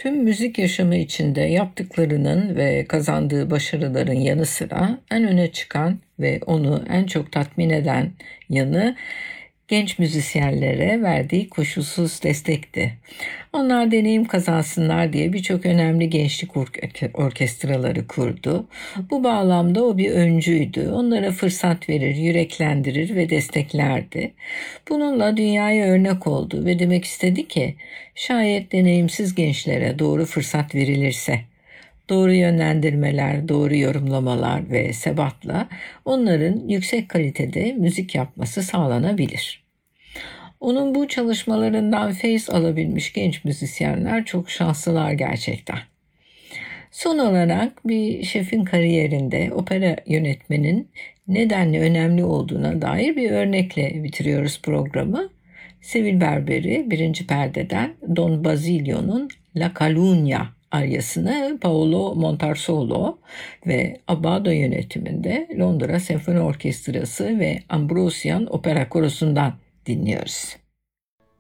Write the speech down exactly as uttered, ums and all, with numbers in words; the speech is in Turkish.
Tüm müzik yaşamı içinde yaptıklarının ve kazandığı başarıların yanı sıra en öne çıkan ve onu en çok tatmin eden yanı genç müzisyenlere verdiği koşulsuz destekti. Onlar deneyim kazansınlar diye birçok önemli gençlik orke- orkestraları kurdu. Bu bağlamda o bir öncüydü. Onlara fırsat verir, yüreklendirir ve desteklerdi. Bununla dünyaya örnek oldu ve demek istedi ki şayet deneyimsiz gençlere doğru fırsat verilirse, doğru yönlendirmeler, doğru yorumlamalar ve sebatla onların yüksek kalitede müzik yapması sağlanabilir. Onun bu çalışmalarından feyz alabilmiş genç müzisyenler çok şanslılar gerçekten. Son olarak bir şefin kariyerinde opera yönetmenin nedenle önemli olduğuna dair bir örnekle bitiriyoruz programı. Sevil Berberi birinci perdeden Don Basilio'nun La Calunnia aryasını Paolo Montarsolo ve Abbado yönetiminde Londra Senfoni Orkestrası ve Ambrosian Opera Korosu'ndan dinliyoruz.